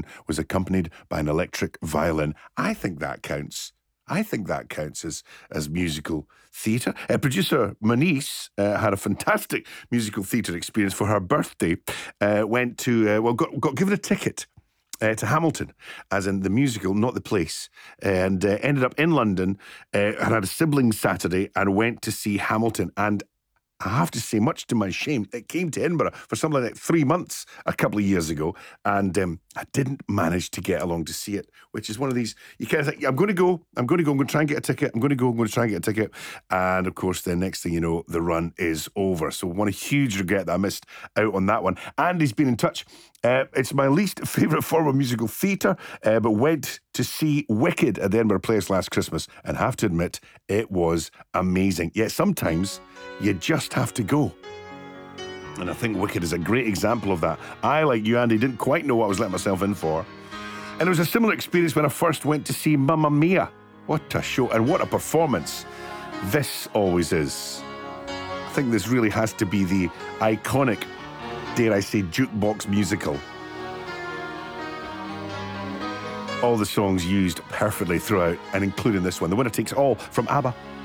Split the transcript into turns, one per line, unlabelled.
Hamilton was accompanied by an electric violin. I think that counts. I think that counts as musical theatre. Producer Moniece had a fantastic musical theatre experience for her birthday. Went to, got given a ticket to Hamilton, as in the musical, not the place, and ended up in London, and had a sibling Saturday and went to see Hamilton. And I have to say, much to my shame, it came to Edinburgh for something like 3 months a couple of years ago, and I didn't manage to get along to see it, which is one of these, you kind of think, I'm going to go, I'm going to try and get a ticket, I'm going to try and get a ticket, and of course, the next thing you know, the run is over. So one huge regret that I missed out on that one. Andy's been in touch. It's my least favourite form of musical theatre, but went to see Wicked at the Edinburgh Players last Christmas, and have to admit, it was amazing. Yet sometimes you just have to go. And I think Wicked is a great example of that. I, like you, Andy, didn't quite know what I was letting myself in for. And it was a similar experience when I first went to see Mamma Mia. What a show and what a performance this always is. I think this really has to be the iconic, dare I say, jukebox musical. All the songs used perfectly throughout, and including this one. The winner takes all from ABBA.